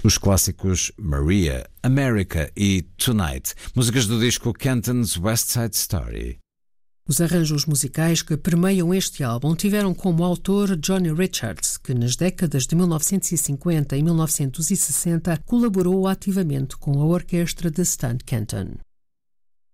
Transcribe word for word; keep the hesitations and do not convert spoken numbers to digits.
Os clássicos Maria, America e Tonight, músicas do disco Kenton's West Side Story. Os arranjos musicais que permeiam este álbum tiveram como autor Johnny Richards, que nas décadas de mil novecentos e cinquenta e mil novecentos e sessenta colaborou ativamente com a orquestra de Stan Kenton.